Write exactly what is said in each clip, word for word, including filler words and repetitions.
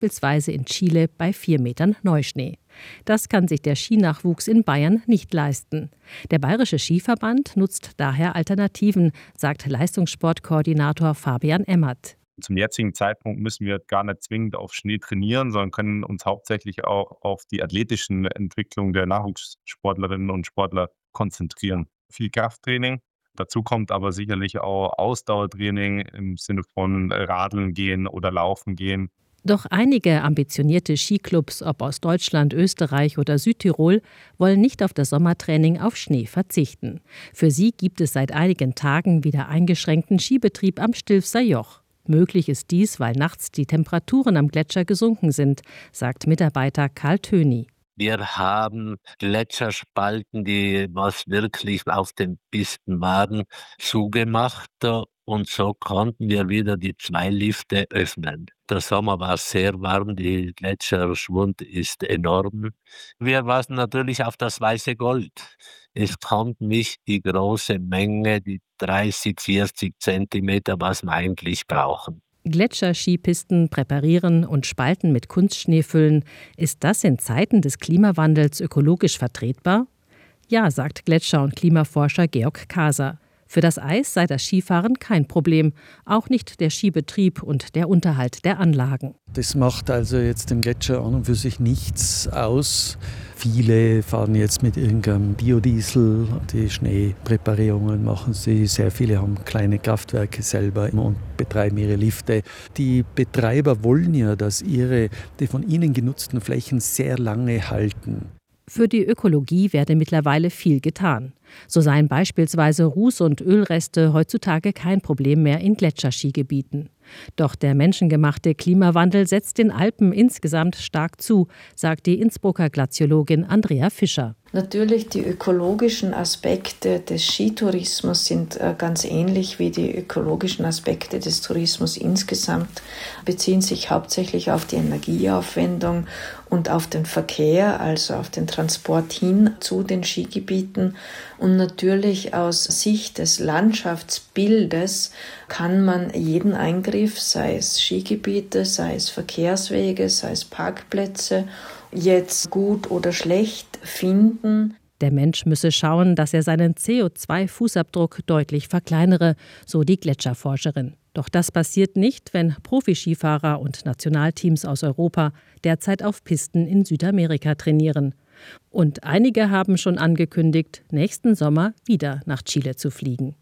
beispielsweise in Chile bei vier Metern Neuschnee. Das kann sich der Skinachwuchs in Bayern nicht leisten. Der Bayerische Skiverband nutzt daher Alternativen, sagt Leistungssportkoordinator Fabian Emmert. Zum jetzigen Zeitpunkt müssen wir gar nicht zwingend auf Schnee trainieren, sondern können uns hauptsächlich auch auf die athletischen Entwicklung der Nachwuchssportlerinnen und Sportler konzentrieren. Viel Krafttraining. Dazu kommt aber sicherlich auch Ausdauertraining im Sinne von Radeln gehen oder Laufen gehen. Doch einige ambitionierte Skiclubs, ob aus Deutschland, Österreich oder Südtirol, wollen nicht auf das Sommertraining auf Schnee verzichten. Für sie gibt es seit einigen Tagen wieder eingeschränkten Skibetrieb am Stilfser Joch. Möglich ist dies, weil nachts die Temperaturen am Gletscher gesunken sind, sagt Mitarbeiter Karl Töni. Wir haben Gletscherspalten, die was wirklich auf den Pisten waren, zugemacht. Und so konnten wir wieder die zwei Lifte öffnen. Der Sommer war sehr warm, der Gletscherschwund ist enorm. Wir warten natürlich auf das weiße Gold. Es kommt nicht die große Menge, die dreißig, vierzig Zentimeter, was wir eigentlich brauchen. Gletscherskipisten präparieren und Spalten mit Kunstschnee füllen. Ist das in Zeiten des Klimawandels ökologisch vertretbar? Ja, sagt Gletscher- und Klimaforscher Georg Kaser. Für das Eis sei das Skifahren kein Problem, auch nicht der Skibetrieb und der Unterhalt der Anlagen. Das macht also jetzt dem Gletscher an und für sich nichts aus. Viele fahren jetzt mit irgendeinem Biodiesel, die Schneepräparierungen machen sie. Sehr viele haben kleine Kraftwerke selber und betreiben ihre Lifte. Die Betreiber wollen ja, dass ihre die von ihnen genutzten Flächen sehr lange halten. Für die Ökologie werde mittlerweile viel getan. So seien beispielsweise Ruß- und Ölreste heutzutage kein Problem mehr in Gletscherskigebieten. Doch der menschengemachte Klimawandel setzt den Alpen insgesamt stark zu, sagt die Innsbrucker Glaziologin Andrea Fischer. Natürlich, die ökologischen Aspekte des Skitourismus sind ganz ähnlich wie die ökologischen Aspekte des Tourismus insgesamt, beziehen sich hauptsächlich auf die Energieaufwendung und auf den Verkehr, also auf den Transport hin zu den Skigebieten. Und natürlich aus Sicht des Landschaftsbildes kann man jeden Eingriff, sei es Skigebiete, sei es Verkehrswege, sei es Parkplätze, jetzt gut oder schlecht finden. Der Mensch müsse schauen, dass er seinen C O zwei Fußabdruck deutlich verkleinere, so die Gletscherforscherin. Doch das passiert nicht, wenn Profiskifahrer und Nationalteams aus Europa derzeit auf Pisten in Südamerika trainieren. Und einige haben schon angekündigt, nächsten Sommer wieder nach Chile zu fliegen.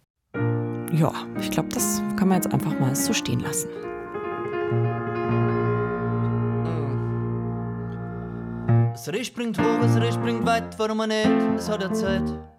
Ja, ich glaube, das kann man jetzt einfach mal so stehen lassen. Das Risch springt hoch, das Risch springt weit, warum man nicht, das hat er Zeit.